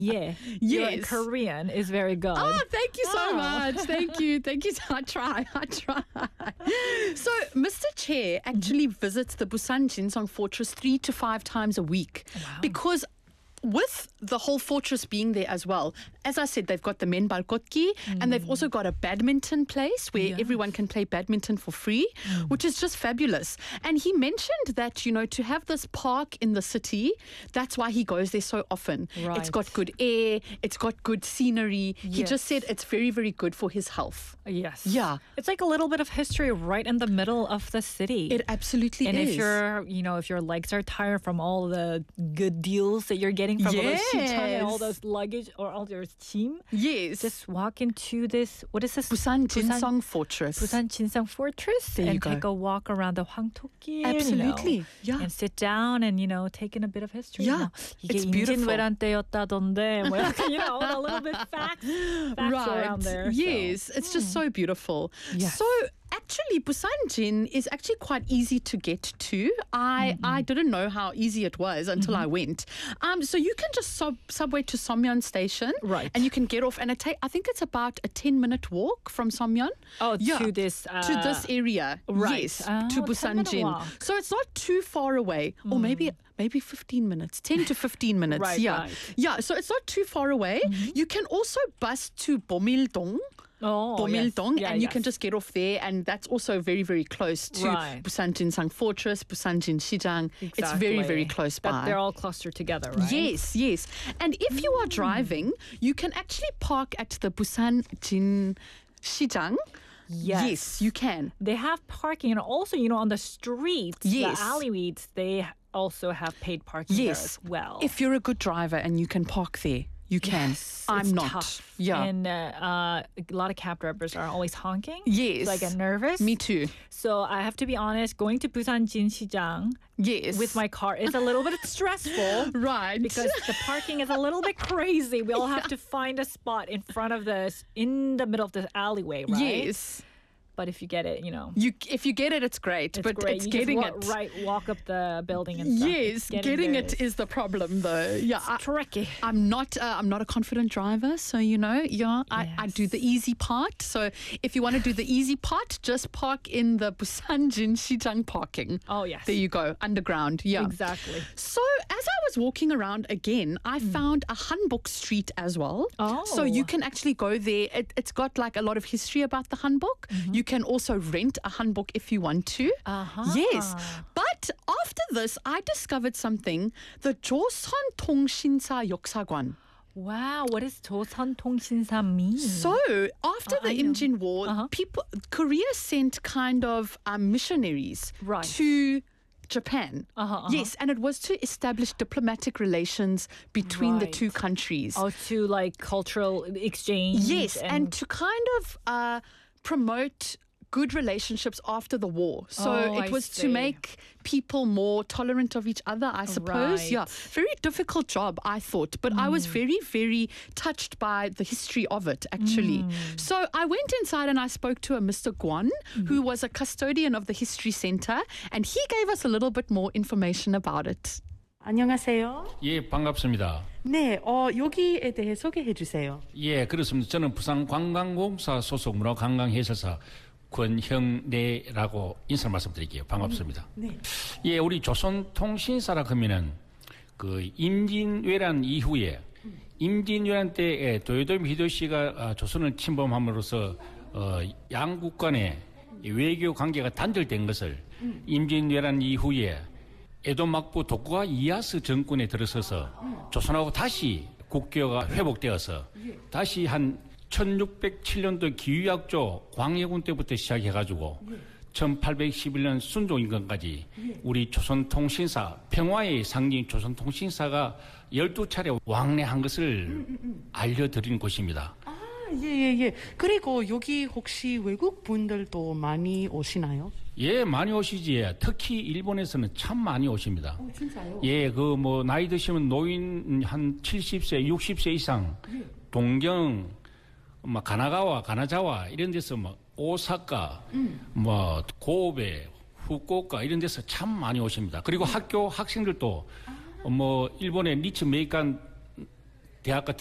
Yeah. Your Yes. Korean is very good. Oh, thank you so much. Thank you. Thank you. I try. So, Mr. Chair actually visits the Busan Jinsong Fortress 3 to 5 times a week because with the whole fortress being there as well, as I said, they've got the Menbal Kotki and they've also got a badminton place where everyone can play badminton for free, which is just fabulous. And he mentioned that, you know, to have this park in the city, that's why he goes there so often. Right. It's got good air, it's got good scenery. He just Yes. said it's very, very good for his health. Yes. Yeah. It's like a little bit of history right in the middle of the city. It absolutely and is. if you're, you know, if your legs are tired from all the good deals that you're getting from all those 시장 and all Yes. those luggage or all your team, Yes. just walk into this, what is this? Busan Jinsong Fortress. Busan Jinsong Fortress There you and go. take a walk around the Hwangtok-길. Absolutely. Yeah. And sit down and, you know, take in a bit of history. Yeah. 이게 It's beautiful. 임진왜란 때였다던데. 뭐 이렇게, you know, a little bit facts around there. Yes, it's just so beautiful. Yes. So actually, Busan Jin is actually quite easy to get to. I didn't know how easy it was until I went. So you can just subway to Somyeon Station, Right. And you can get off, and I think it's about a 10-minute walk from Somyeon. Oh, Yeah. to this. To this area, right. yes, Oh, to 10 Busan minute Jin. walk. So it's not too far away, or maybe 15 minutes, 10 to 15 minutes. Right, yeah, right. yeah. So it's not too far away. You can also bus to Bomil-dong. Oh, Bomil-dong, yes. Yeah, and you yes. can just get off there, and that's also very, very close to Right. Busan Jinsang Fortress, Busan Jin Shijang. It's very, very Exactly. close That by. they're all clustered together, right? Yes, yes. And if you are driving, you can actually park at the Busan Jin Shijang. Yes. You can. They have parking, and also, you know, on the streets, Yes. the alleyways, they also have paid parking there as well. If you're a good driver and you can park there, you can. Yes, I'm it's not. tough. Yeah. And a lot of cab drivers are always honking. Yes. So I get nervous. Me too. So I have to be honest, going to Busan Jinshijang Yes. with my car is a little bit stressful. right. Because the parking is a little bit crazy. We all have to find a spot in front of this, in the middle of the alleyway, right? Yes. But if you get it, you know, If you get it, it's great. it's but great. it's You getting just it. walk up the building and stuff. Yes, It's getting there it is the problem, though. Yeah, tricky. I'm not a confident driver, so you know, I do the easy part. So if you want to do the easy part, just park in the Busan Jin Shijang parking. Oh, yes. There you go, underground. Yeah, Exactly. So as I was walking around again, I found a Hanbok Street as well. Oh. So you can actually go there. It's got like a lot of history about the Hanbok. You can also rent a Hanbok if you want to. Uh-huh. Yes. But after this, I discovered something. The Joseon Tongshinsa Yoksagwan. Wow, what does 조선통신사 mean? So after the I know. Imjin War, Korea sent kind of missionaries Right. to Japan. Uh-huh. Yes, and it was to establish diplomatic relations between the Right. two countries. Oh, to like cultural exchange. Yes, and to kind of promote good relationships after the war. So Oh, it I was to see. make people more tolerant of each other, I suppose. Right. Yeah, very difficult job, I thought. But I was very, very touched by the history of it, actually. So I went inside and I spoke to a Mr. Guan, who was a custodian of the History Center, and he gave us a little bit more information about it. 안녕하세요. 예, 반갑습니다. 네, 여기에 대해 소개해 주세요. 예, 그렇습니다. 저는 부산관광공사 소속 문화관광해설사 권형래라고 인사 말씀드릴게요. 반갑습니다. 네. 예, 우리 조선통신사라 하면은 그 임진왜란 이후에 임진왜란 때에 도요토미 히데요시가 조선을 침범함으로써 양국 간의 외교 관계가 단절된 것을 임진왜란 이후에 에도 막부 도쿠가 이야스 정권에 들어서서 조선하고 다시 국교가 회복되어서 다시 한 1607년도 기유약조 광해군 때부터 시작해가지고 1811년 순종임금까지 우리 조선통신사 평화의 상징 조선통신사가 12차례 왕래한 것을 알려드리는 곳입니다. 예. 그리고 여기 혹시 외국 분들도 많이 오시나요? 예, 많이 오시지. 특히 일본에서는 참 많이 오십니다. 진짜요? 예, 그 뭐 나이 드시면 노인 한 70세, 60세 이상 동경, 뭐 가나가와, 가나자와 이런 데서 뭐 오사카, 뭐 고베, 후쿠오카 이런 데서 참 많이 오십니다. 그리고 학교 학생들도 뭐 일본의 니츠 메이칸 대학 같은